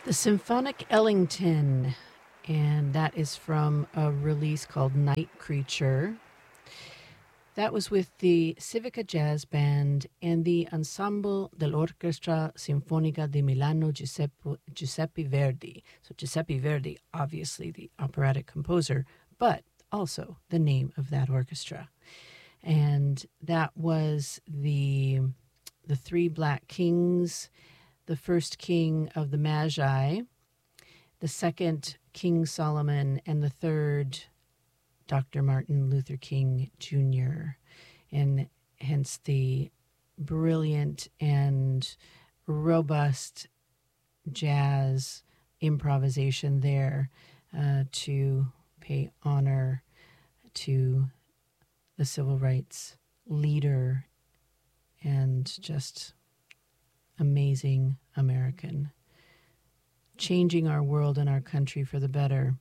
The Symphonic Ellington, and that is from a release called Night Creature. That was with the Civica Jazz Band and the Ensemble dell'Orchestra Sinfonica di Milano Giuseppe Verdi. So Giuseppe Verdi, obviously the operatic composer, but also the name of that orchestra. And that was the Three Black Kings, the first king of the Magi, the second King Solomon, and the third Dr. Martin Luther King Jr., and hence the brilliant and robust jazz improvisation there to pay honor to the civil rights leader and just amazing American, changing our world and our country for the better.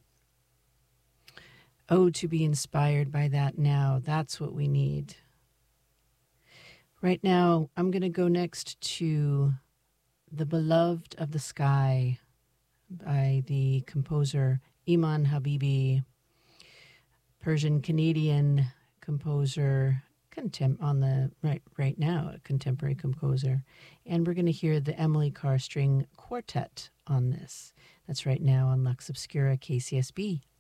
Oh, to be inspired by that now. That's what we need. Right now, I'm going to go next to The Beloved of the Sky by the composer Iman Habibi, Persian-Canadian composer, right now, a contemporary composer. And we're going to hear the Emily Carr String Quartet on this. That's right now on Lux Obscura KCSB